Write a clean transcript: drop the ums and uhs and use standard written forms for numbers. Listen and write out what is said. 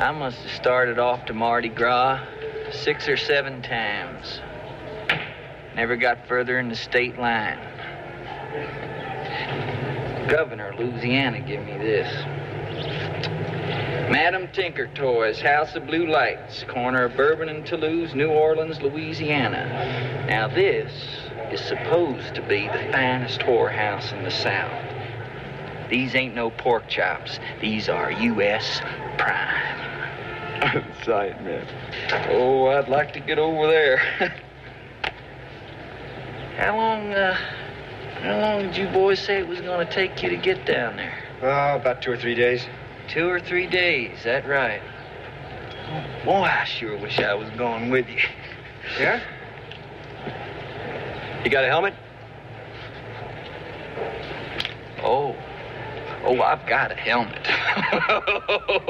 I must have started off to Mardi Gras 6 or 7 times. Never got further than the state line. Governor of Louisiana gave me this. Madam Tinker Toys, House of Blue Lights, corner of Bourbon and Toulouse, New Orleans, Louisiana. Now this is supposed to be the finest whorehouse in the South. These ain't no pork chops. These are U.S. prime. Sight, man. Oh, I'd like to get over there. How long did you boys say it was going to take you to get down there? Oh, about 2 or 3 days. 2 or 3 days, that right. Boy, I sure wish I was going with you. Yeah? You got a helmet? Oh, I've got a helmet.